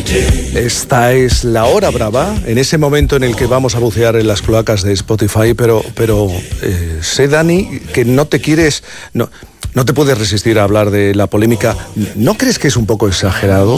Esta es la hora brava, en ese momento en el que vamos a bucear en las cloacas de Spotify, pero sé, Dani, que no te quieres... No te puedes resistir a hablar de la polémica. ¿No crees que es un poco exagerado?